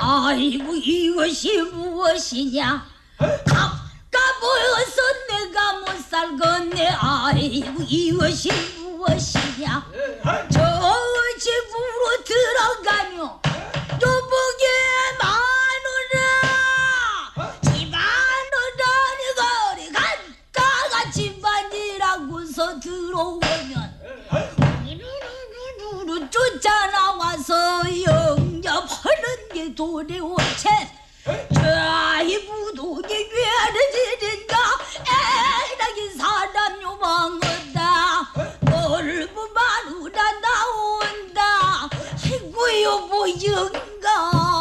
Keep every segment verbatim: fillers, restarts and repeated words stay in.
아이고 이것이 무엇이냐? 가까보여서 내가 못 살겠네. 아이고 이것이 무엇이냐? 저 집으로 들어가며 여보게 마누라 집안으로 거리 갔다가 집안이라고서 들어오면 우르르르르 쫓아나와서 영접하는 게 도래오체 저이 무도기 괴르지린가 애락이 사람 요망한다 넓은 마누라 나온다 아이고 여보 영감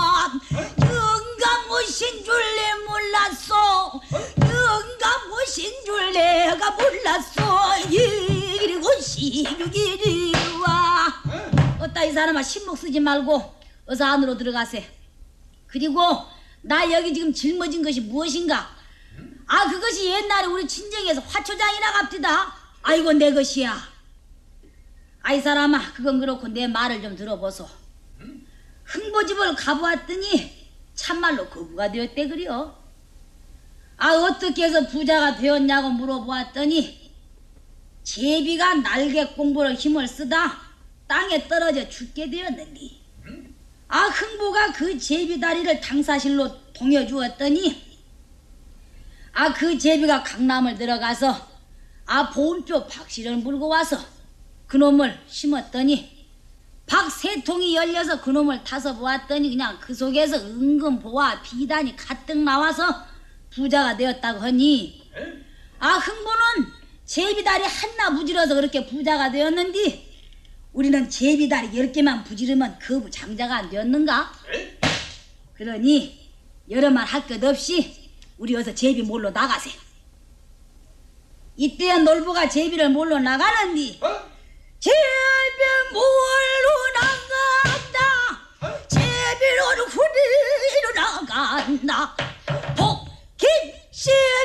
영감 오신 줄 내 몰랐어 영감 오신 줄 내가 몰랐어 이리고 시육이리 와 어따 이 사람아 신목 쓰지 말고 어서 안으로 들어가세. 그리고 나 여기 지금 짊어진 것이 무엇인가? 아 그것이 옛날에 우리 친정에서 화초장이나 갑디다. 아이고 내 것이야. 아이 사람아 그건 그렇고 내 말을 좀 들어보소. 흥보집을 가보았더니 참말로 거부가 되었대 그려. 아 어떻게 해서 부자가 되었냐고 물어보았더니 제비가 날개 공부를 힘을 쓰다 땅에 떨어져 죽게 되었는디. 아 흥보가 그 제비 다리를 당사실로 동여주었더니 아 그 제비가 강남을 들어가서 아 보온표 박씨를 물고 와서 그놈을 심었더니 박 세 통이 열려서 그놈을 타서 보았더니 그냥 그 속에서 은근 보와 비단이 가득 나와서 부자가 되었다고 하니 아 흥보는 제비다리 하나 부지러서 그렇게 부자가 되었는디 우리는 제비다리 열 개만 부지르면 거부 장자가 안 되었는가? 그러니 여러 말 할 것 없이 우리 어서 제비 몰러 나가세. 이때야 놀부가 제비를 몰러 나가는디 제비 몰러 나간다 제비를 후리러 나간다